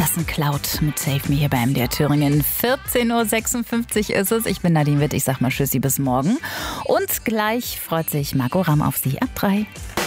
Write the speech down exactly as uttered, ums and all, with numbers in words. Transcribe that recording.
Carsten Cloud mit Save Me hier bei M D R Thüringen. vierzehn Uhr sechsundfünfzig ist es. Ich bin Nadine Witt. Ich sag mal Tschüssi bis morgen. Und gleich freut sich Marco Ramm auf Sie ab drei.